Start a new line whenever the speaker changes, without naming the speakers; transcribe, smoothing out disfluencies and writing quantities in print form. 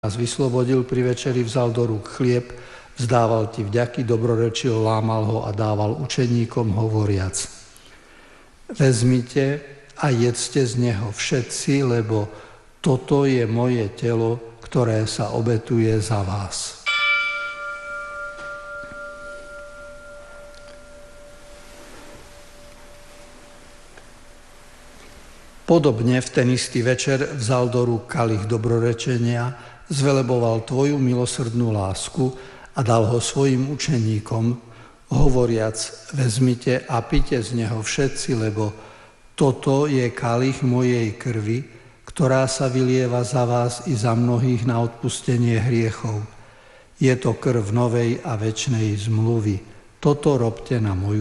nás vyslobodil, pri večeri vzal do rúk chlieb, vzdával ti vďaky, dobrorečil, lámal ho a dával učeníkom hovoriac: Vezmite a jedzte z neho všetci, lebo toto je moje telo, ktoré sa obetuje za vás. Podobne v ten istý večer vzal do rúk kalich dobrorečenia, zveleboval tvoju milosrdnú lásku a dal ho svojim učeníkom, hovoriac: Vezmite a pite z neho všetci, lebo toto je kalich mojej krvi, ktorá sa vylieva za vás i za mnohých na odpustenie hriechov. Je to krv novej a večnej zmluvy. Toto robte na moju